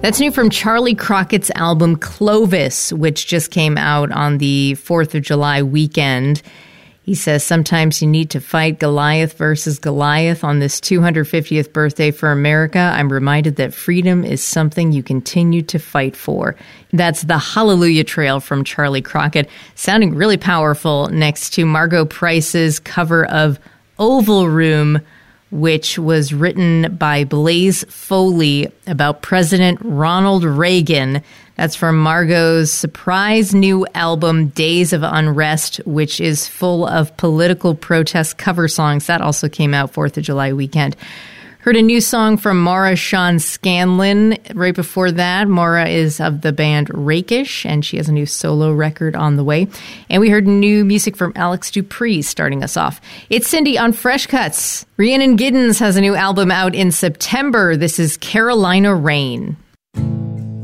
That's new from Charlie Crockett's album Clovis, which just came out on the 4th of July weekend. He says, sometimes you need to fight Goliath versus Goliath. On this 250th birthday for America, I'm reminded that freedom is something you continue to fight for. That's the Hallelujah Trail from Charlie Crockett, sounding really powerful next to Margot Price's cover of Oval Room, which was written by Blaze Foley about President Ronald Reagan. That's from Margot's surprise new album, Days of Unrest, which is full of political protest cover songs. That also came out 4th of July weekend. Heard a new song from Maura Sean Scanlon right before that. Maura is of the band Rakish, and she has a new solo record on the way. And we heard new music from Alex Dupree starting us off. It's Cindy on Fresh Cuts. Rhiannon Giddens has a new album out in September. This is Carolina Rain.